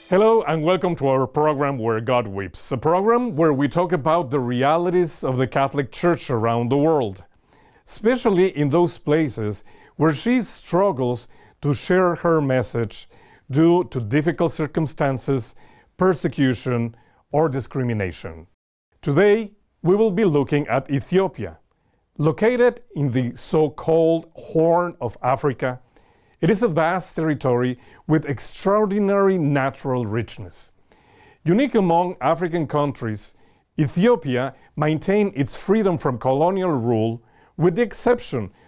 Hello and welcome to our program Where God Weeps, a program where we talk about the realities of the Catholic Church around the world, especially in those places where she struggles to share her message due to difficult circumstances, persecution, or discrimination. Today, we will be looking at Ethiopia. Located in the so-called Horn of Africa, it is a vast territory with extraordinary natural richness. Unique among African countries, Ethiopia maintained its freedom from colonial rule with the exception